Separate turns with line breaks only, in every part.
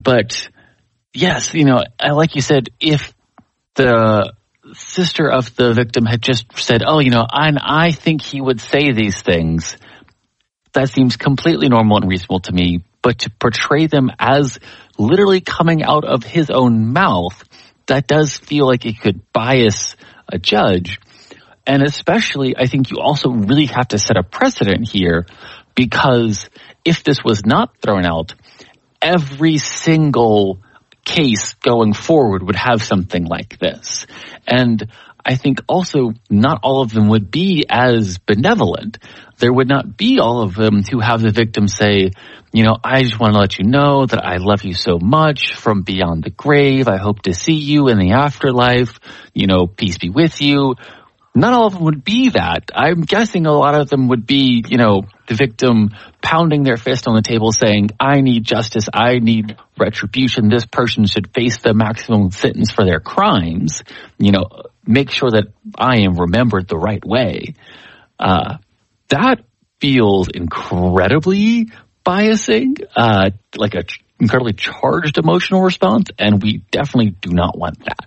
But yes, like you said, if the sister of the victim had just said, I think he would say these things, that seems completely normal and reasonable to me. But to portray them as literally coming out of his own mouth, that does feel like it could bias a judge. And especially, I think you also really have to set a precedent here, because if this was not thrown out, every single case going forward would have something like this. And I think also not all of them would be as benevolent. There would not be all of them who have the victim say, I just want to let you know that I love you so much from beyond the grave. I hope to see you in the afterlife. Peace be with you. Not all of them would be that. I'm guessing a lot of them would be, the victim pounding their fist on the table saying, I need justice, I need retribution, this person should face the maximum sentence for their crimes, make sure that I am remembered the right way. That feels incredibly biasing, like a incredibly charged emotional response, and we definitely do not want that.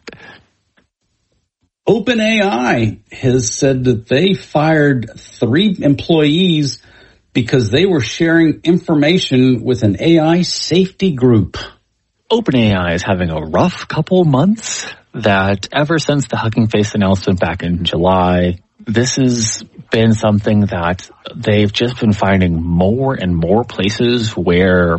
OpenAI has said that they fired 3 employees because they were sharing information with an AI safety group.
OpenAI is having a rough couple months. That ever since the Hugging Face announcement back in July, this has been something that they've just been finding more and more places where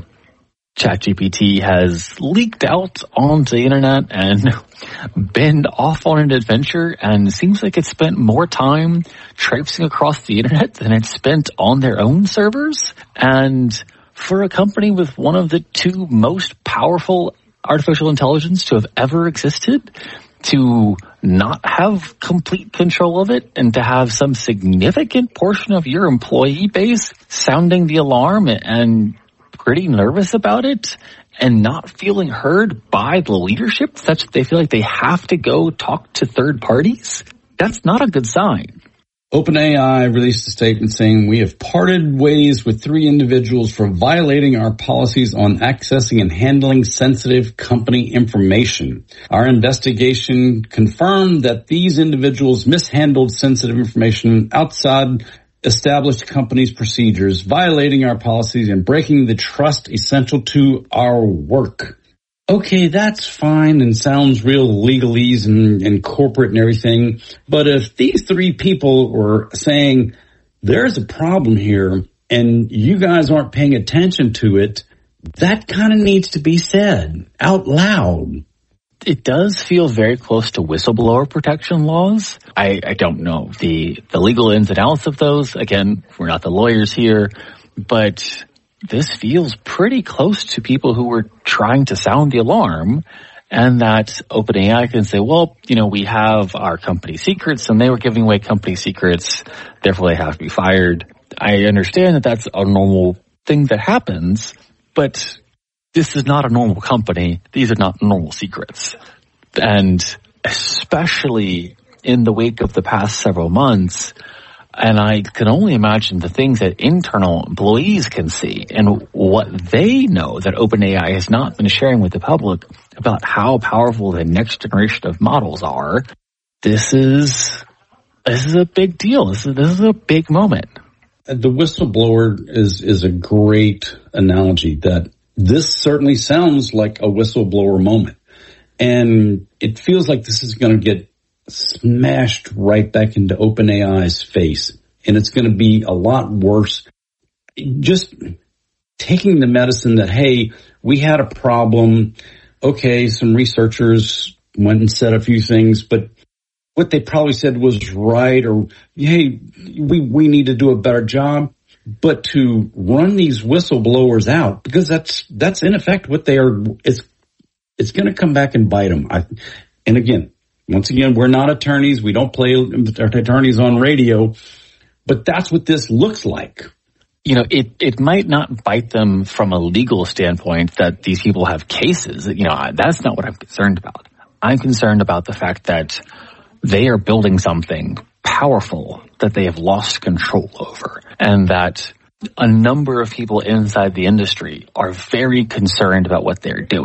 ChatGPT has leaked out onto the internet and been off on an adventure, and seems like it's spent more time traipsing across the internet than it's spent on their own servers. And for a company with one of the 2 most powerful artificial intelligence to have ever existed, to not have complete control of it and to have some significant portion of your employee base sounding the alarm and pretty nervous about it and not feeling heard by the leadership such that they feel like they have to go talk to third parties, that's not a good sign.
OpenAI released a statement saying, we have parted ways with 3 individuals for violating our policies on accessing and handling sensitive company information. Our investigation confirmed that these individuals mishandled sensitive information outside established company's procedures, violating our policies and breaking the trust essential to our work. Okay, that's fine and sounds real legalese and corporate and everything. But if these 3 people were saying there's a problem here and you guys aren't paying attention to it, that kind of needs to be said out loud.
It does feel very close to whistleblower protection laws. I don't know the legal ins and outs of those. Again, we're not the lawyers here, but this feels pretty close to people who were trying to sound the alarm, and that OpenAI can say, well, we have our company secrets and they were giving away company secrets, therefore they have to be fired. I understand that that's a normal thing that happens, but this is not a normal company. These are not normal secrets. And especially in the wake of the past several months, and I can only imagine the things that internal employees can see and what they know that OpenAI has not been sharing with the public about how powerful the next generation of models are. This is a big deal. This is a big moment.
The whistleblower is a great analogy. That this certainly sounds like a whistleblower moment. And it feels like this is going to get smashed right back into OpenAI's face. And it's going to be a lot worse. Just taking the medicine that, hey, we had a problem. Okay, some researchers went and said a few things, but what they probably said was right, or, hey, we need to do a better job. But to run these whistleblowers out, because that's in effect what they are, it's going to come back and bite them. And again, once again, we're not attorneys. We don't play attorneys on radio, but that's what this looks like.
It might not bite them from a legal standpoint that these people have cases. That's not what I'm concerned about. I'm concerned about the fact that they are building something powerful that they have lost control over, and that a number of people inside the industry are very concerned about what they're doing.